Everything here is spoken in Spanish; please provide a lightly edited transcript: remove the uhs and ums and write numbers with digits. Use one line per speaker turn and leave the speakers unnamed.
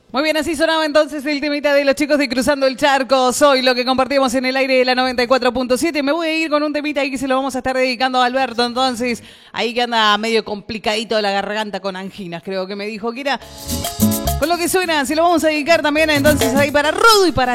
Muy bien, así sonaba entonces el temita de los chicos de Cruzando el Charco. Soy lo que compartimos en el aire de la 94.7. Me voy a ir con un temita ahí que se lo vamos a estar dedicando a Alberto. Entonces, ahí que anda medio complicadito la garganta con anginas, creo que me dijo que era. Con lo que suena, se lo vamos a dedicar también entonces ahí para Rodo y para